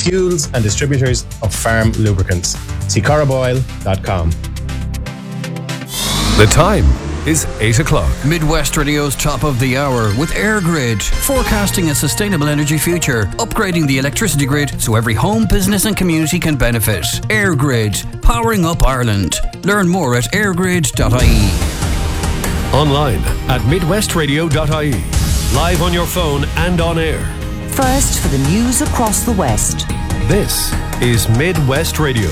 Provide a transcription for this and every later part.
fuels and distributors of farm lubricants. See caraboil.com. The time is 8 o'clock. Midwest Radio's top of the hour with EirGrid, forecasting a sustainable energy future, upgrading the electricity grid so every home, business and community can benefit. EirGrid, powering up Ireland. Learn more at eirgrid.ie. Online at midwestradio.ie. Live on your phone and on air. First for the news across the West. This is Midwest Radio.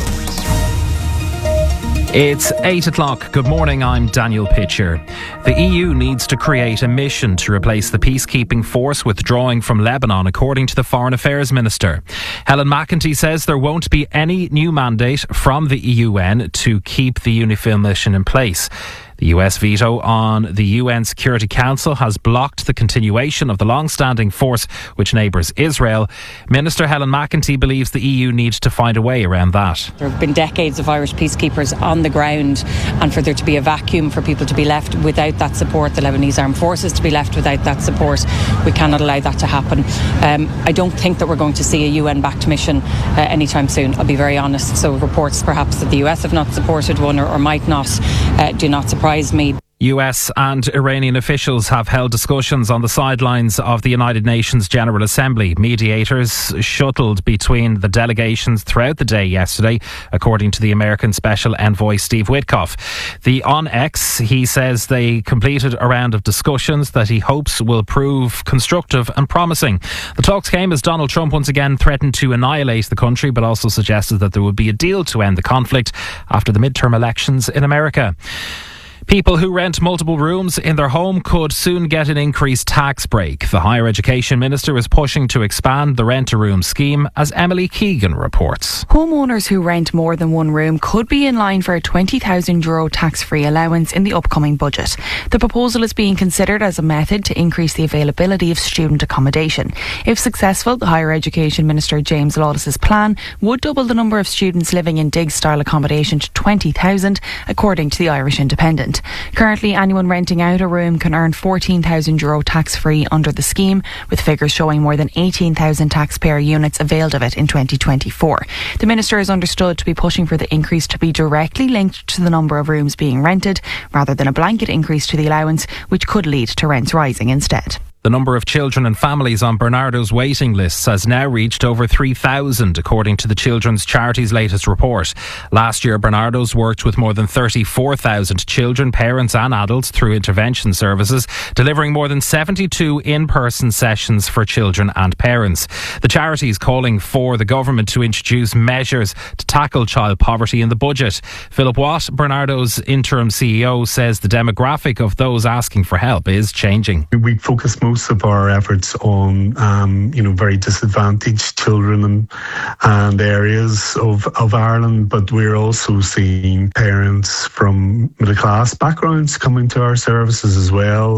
It's 8 o'clock. Good morning, I'm Daniel Pitcher. The EU needs to create a mission to replace the peacekeeping force withdrawing from Lebanon, according to the Foreign Affairs Minister. Helen McEntee says there won't be any new mandate from the UN to keep the UNIFIL mission in place. The US veto on the UN Security Council has blocked the continuation of the long-standing force which neighbours Israel. Minister Helen McEntee believes the EU needs to find a way around that. There have been decades of Irish peacekeepers on the ground, and for there to be a vacuum, for people to be left without that support, the Lebanese armed forces to be left without that support, we cannot allow that to happen. I don't think that we're going to see a UN-backed mission anytime soon, I'll be very honest. So reports perhaps that the US have not supported one or might not do not surprise me. US and Iranian officials have held discussions on the sidelines of the United Nations General Assembly. Mediators shuttled between the delegations throughout the day yesterday, according to the American Special Envoy Steve Witkoff. On X, he says they completed a round of discussions that he hopes will prove constructive and promising. The talks came as Donald Trump once again threatened to annihilate the country, but also suggested that there would be a deal to end the conflict after the midterm elections in America. People who rent multiple rooms in their home could soon get an increased tax break. The Higher Education Minister is pushing to expand the rent-a-room scheme, as Emily Keegan reports. Homeowners who rent more than one room could be in line for a €20,000 tax-free allowance in the upcoming budget. The proposal is being considered as a method to increase the availability of student accommodation. If successful, the Higher Education Minister James Lawless's plan would double the number of students living in dig-style accommodation to 20,000, according to the Irish Independent. Currently, anyone renting out a room can earn €14,000 tax-free under the scheme, with figures showing more than 18,000 taxpayer units availed of it in 2024. The Minister is understood to be pushing for the increase to be directly linked to the number of rooms being rented, rather than a blanket increase to the allowance, which could lead to rents rising instead. The number of children and families on Bernardo's waiting lists has now reached over 3,000, according to the Children's Charity's latest report. Last year, Bernardo's worked with more than 34,000 children, parents and adults through intervention services, delivering more than 72 in-person sessions for children and parents. The charity is calling for the government to introduce measures to tackle child poverty in the budget. Philip Watt, Bernardo's interim CEO, says the demographic of those asking for help is changing. We focus most of our efforts on, very disadvantaged children and areas of Ireland, but we're also seeing parents from middle class backgrounds coming to our services as well.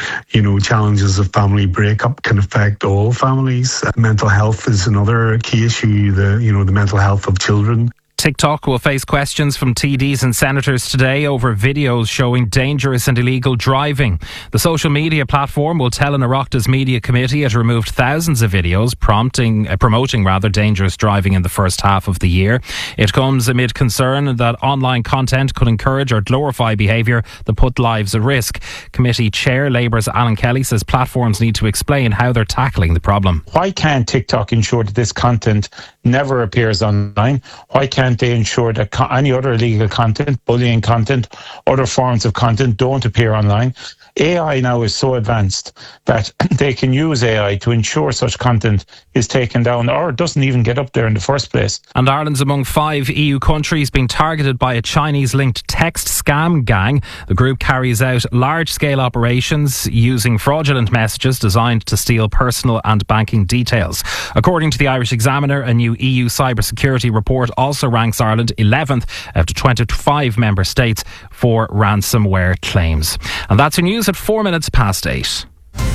Challenges of family breakup can affect all families. Mental health is another key issue. The mental health of children. TikTok will face questions from TDs and senators today over videos showing dangerous and illegal driving. The social media platform will tell an Oireachtas Media Committee it removed thousands of videos promoting dangerous driving in the first half of the year. It comes amid concern that online content could encourage or glorify behaviour that put lives at risk. Committee Chair Labour's Alan Kelly says platforms need to explain how they're tackling the problem. Why can't TikTok ensure that this content never appears online? Why can't they ensure that any other illegal content, bullying content, other forms of content don't appear online? AI now is so advanced that they can use AI to ensure such content is taken down or doesn't even get up there in the first place. And Ireland's among 5 EU countries being targeted by a Chinese-linked text scam gang. The group carries out large-scale operations using fraudulent messages designed to steal personal and banking details. According to the Irish Examiner, a new EU cybersecurity report also ranks Ireland 11th out of 25 member states for ransomware claims. And that's your news at 4 minutes past 8.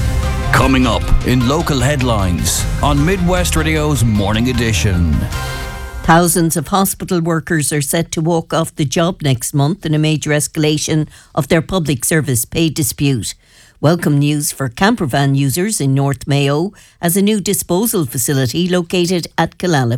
Coming up in local headlines on Midwest Radio's Morning Edition. Thousands of hospital workers are set to walk off the job next month in a major escalation of their public service pay dispute. Welcome news for campervan users in North Mayo as a new disposal facility located at Killala